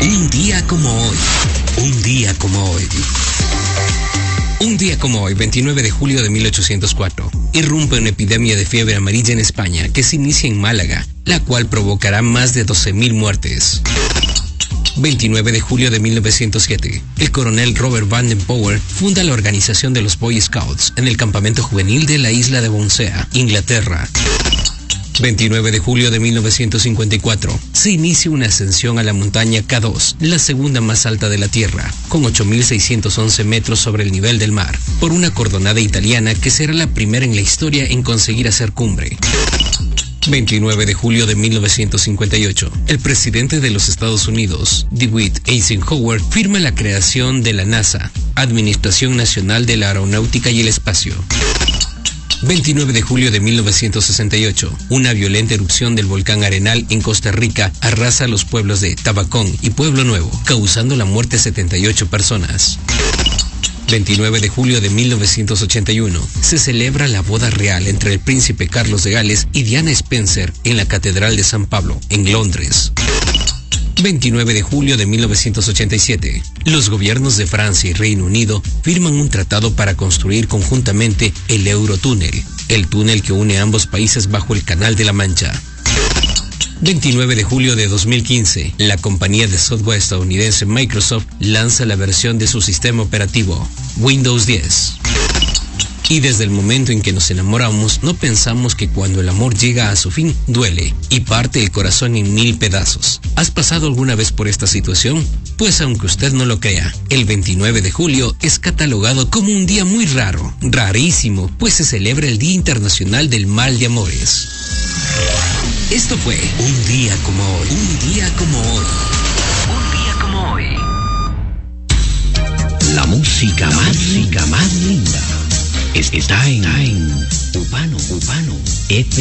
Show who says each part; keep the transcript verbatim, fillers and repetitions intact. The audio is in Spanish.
Speaker 1: Un día como hoy. Un día como hoy. Un día como hoy, veintinueve de julio de mil ochocientos cuatro, irrumpe una epidemia de fiebre amarilla en España que se inicia en Málaga, la cual provocará más de doce mil muertes. veintinueve de julio de mil novecientos siete, el coronel Robert Vanden-Power funda la organización de los Boy Scouts en el campamento juvenil de la isla de Bounsea, Inglaterra. veintinueve de julio de mil novecientos cincuenta y cuatro, se inicia una ascensión a la montaña K dos, la segunda más alta de la Tierra, con ocho mil seiscientos once metros sobre el nivel del mar, por una cordonada italiana que será la primera en la historia en conseguir hacer cumbre. veintinueve de julio de mil novecientos cincuenta y ocho, el presidente de los Estados Unidos, DeWitt Eisenhower, firma la creación de la NASA, Administración Nacional de la Aeronáutica y el Espacio. veintinueve de julio de mil novecientos sesenta y ocho, una violenta erupción del volcán Arenal en Costa Rica arrasa los pueblos de Tabacón y Pueblo Nuevo, causando la muerte de setenta y ocho personas. veintinueve de julio de mil novecientos ochenta y uno, se celebra la boda real entre el príncipe Carlos de Gales y Diana Spencer en la Catedral de San Pablo, en Londres. veintinueve de julio de mil novecientos ochenta y siete, los gobiernos de Francia y Reino Unido firman un tratado para construir conjuntamente el Eurotúnel, el túnel que une ambos países bajo el Canal de la Mancha. veintinueve de julio de dos mil quince, la compañía de software estadounidense Microsoft lanza la versión de su sistema operativo, Windows diez. Y desde el momento en que nos enamoramos, no pensamos que cuando el amor llega a su fin, duele y parte el corazón en mil pedazos. ¿Has pasado alguna vez por esta situación? Pues aunque usted no lo crea, el veintinueve de julio es catalogado como un día muy raro, rarísimo, pues se celebra el Día Internacional del Mal de Amores. Esto fue Un Día Como Hoy. Un Día Como Hoy. Un Día Como Hoy.
Speaker 2: La música más, música más linda es- está en, en Upano, Upano, F